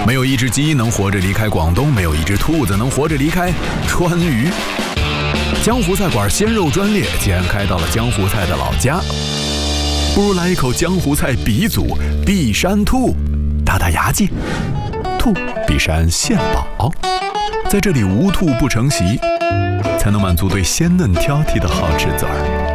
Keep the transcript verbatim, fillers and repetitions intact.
没有一只鸡能活着离开广东，没有一只兔子能活着离开川渝。江湖菜馆鲜肉专列既然开到了江湖菜的老家，不如来一口江湖菜鼻祖碧山兔，打打牙祭。兔碧山献宝，在这里无兔不成席，才能满足对鲜嫩挑剔的好吃嘴儿。